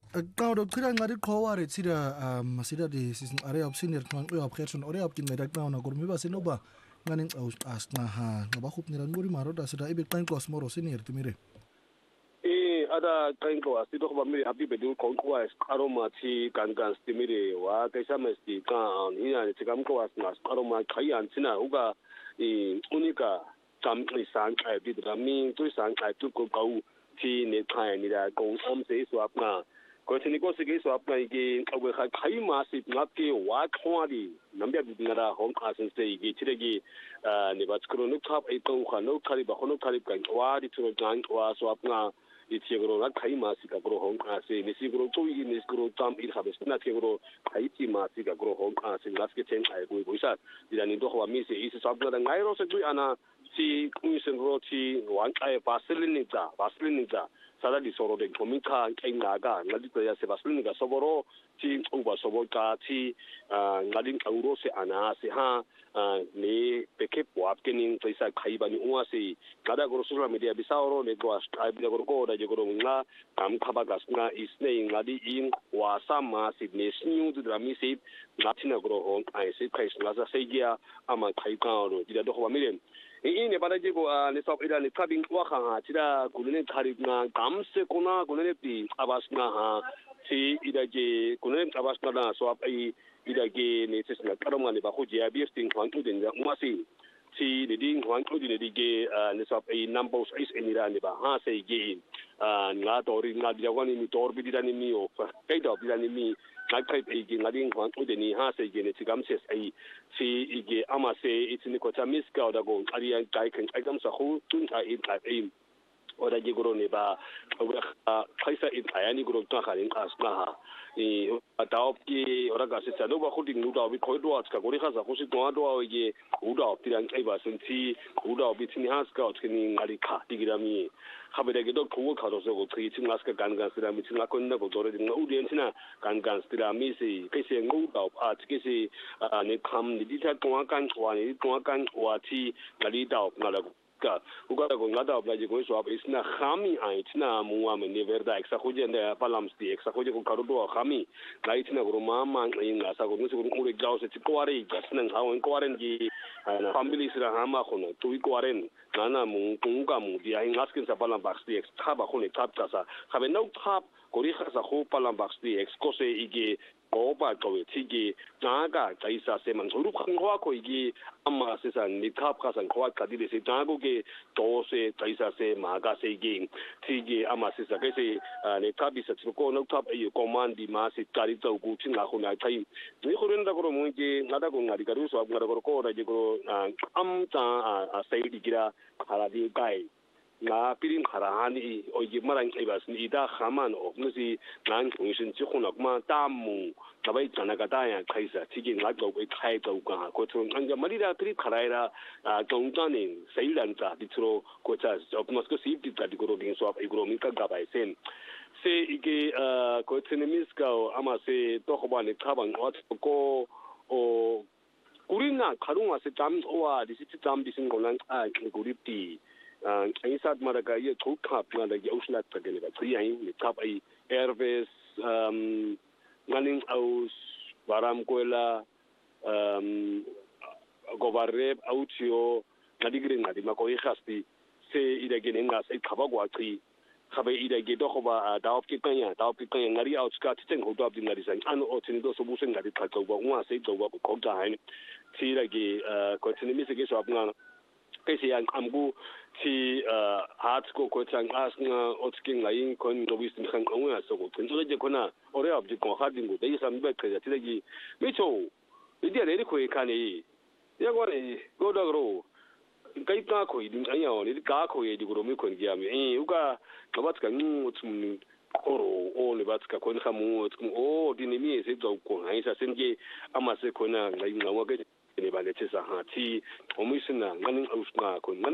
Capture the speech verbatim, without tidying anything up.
Kau dok tira ngari kawari tira um sida di season area of senior kang area of kitchen area of kin medak na na gurmi ba sinoba nganing aus as na ha ngaba khup niran guri maro da sida ibit kan klos moro senior timire. Eh ada kain ko asi to ba mi abi bedu ko ko as aroma ti kan kan stimire wa kaisa mesti kan ina ti kam ko as na aroma kai an tina uga eh unika kam ni san kai bi da mi tu san kai tu ko ko ti ne kai ni da ko om se so apna ko tini ko se ke so apna ge ko ka kai ma si ngap ke wa khwadi nambya bi ngara hom asen se ge tiregi ne ba skro nu khap ai to kha no khali ba khono khali kan wa di tu gan wa so apna itigro na kai ma si ka gro hom ase ni si gro to i ni gro tam il habe na ke gro kai ti ma si ka gro hom ase las ke chen ai go go sa di ni do wa mi se is sa na ngai ro se tu ana si ku sen ro ti wan ai vaseline ni za vaseline ni za sala di soro de komi ka kai nga ga na di ya se vaseline ga soboro ti u ba sobo ka ti ngadin euro se ana se ha ne peke puap kening tsaisa khai bani uwa se kada goro social media bisauro ne go ai bi goro ko da je goro nga kam khaba gas nga isne ngadi in wa sama sidne sniu du drami se latina goro on ai se kai nga sa se gia ama khai ka ro di da do wa milen e ne bada je go ne sop ida ne kabin wa kha ha tira kulune khari nga kam se kona kulune pi abas nga ha ti ida je kulune abas na so ai ida ge ne tsis na karama ne ba ko je abi sting hwang tu den ma si si de ding hwang tu de de ge ne so ai numbers is enira ne ba ha se ge nga to ri nga dia wani mi tor bi dani mi o kai do bi dani mi na kai pe ge nga ding hwang tu de ni ha se ge ne tigam ses ai si ge ama se itini ko ta miska da go ari an kai kan ai gam sa khu tun ta in ta ai o da ge goro ne ba kaisa in ayani goro ta kharin as na ha ni ataop ki ora ga se sa no ba khu ding nu da bi khoi do at ka gori kha sa khu si do do o ye u da op tiran ai ba sen ti u da bi tini has ka ot ni ngari kha digirami khabe da ge do khu kha do so go tri tin as ka gan gan sira mi tin akon na go do re u den tina gan gan sira mi se kai se ngu da at ke se ne kham ni di ta ko kan wa ni ko kan wa ti ngari da op na la ka uga go ngada obla je go so ab isna khami ai tina muwa me ne verda eksa khoje nda palams di eksa khoje ko karudo khami lai tina go mama ngai nga sa go nsi go ure jaw se ti kware ga sna ngawon kwaren ji na family sira hama khono tu kwaren nana mu kunga mu di ai ngaskin sa palam bax di eks khaba khone tap ta sa khabe no tap go ri kha sa kho palam bax di eks ko se ige oba ko ti gi naga kaisa se man ru khang wa ko igi amma se san ni thap kha san khwa ka di se ta go ge to se kaisa se ma ga se gi ti gi amma se sa ke se ne thap bi sa ko no thap e command di ma se kari to gu tin la ko na thai ni ko ren da ko mo gi ngada ko ngari garu so ngada ko ko da ji ko am ta a sai di gira hala di kai na pirin kharahani o gi marang ibas ni da khaman o nusi nan function chi khuna kuma tamu tabai tsana ga da ya khaisa tigi nga go be khai go ga ko thun anga mari da tri kharaira tong ta ne sai lan ta di tro ko cha of mos ko sip di ta di gro ding so ap igro min ka ga bai sen se ige ko tsene mis ka ama se to ko ba ne khabang ot ko o kurina kharunga se tam owa di si tam di sing golan a guripti ai sat maraga ye thuk khap na da yausla ta gele ba tri ai ni tap ai airways um running aus baram koela um gobarre autio nadigre ngadi mako i khasti se ida gene nga sai khaba gwa tri khabe ida ge do khoba da op ki kanya da op ki kanya ngari outskirt teng ho do ab ngari san an o tin do so bu sen ngadi ta ko ba ngwa sai do ba ko ta hai ti la ge ko tin mi se ge so ab nga kasi ang amgu si hat ko ko chang as nga otking lain kon no bis ni khang ngwa so ko tin je ko na ore ab ji ko ha ding go dei sam be ka ti gi mi cho ide re ko e kani ya go ne go do ro kai ka ko i din anya ni ka ko e di go mi kon gi am e uga ka bat ka ngu tum oro o le bat ka kon khamu o di ni mi se do ko ai sa sen ge ama se ko na ngai ngwa ga ne ba le tsa ha ti o mi sina ngani ausna ko